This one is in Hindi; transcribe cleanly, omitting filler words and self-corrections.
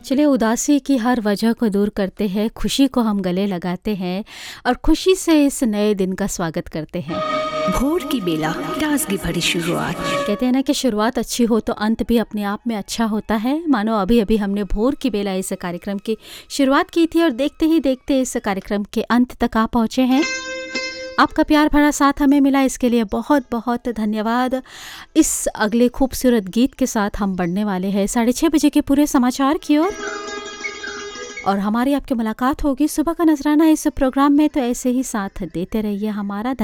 चलिए उदासी की हर वजह को दूर करते हैं, खुशी को हम गले लगाते हैं और खुशी से इस नए दिन का स्वागत करते हैं। भोर की बेला ताजगी भरी शुरुआत। कहते हैं ना कि शुरुआत अच्छी हो तो अंत भी अपने आप में अच्छा होता है। मानो अभी अभी हमने भोर की बेला इस कार्यक्रम की शुरुआत की थी और देखते ही देखते इस कार्यक्रम के अंत तक आ पहुँचे हैं। आपका प्यार भरा साथ हमें मिला, इसके लिए बहुत बहुत धन्यवाद। इस अगले खूबसूरत गीत के साथ हम बढ़ने वाले हैं 6:30 बजे के पूरे समाचार की ओर और हमारी आपकी मुलाकात होगी सुबह का नजराना इस प्रोग्राम में। तो ऐसे ही साथ देते रहिए हमारा।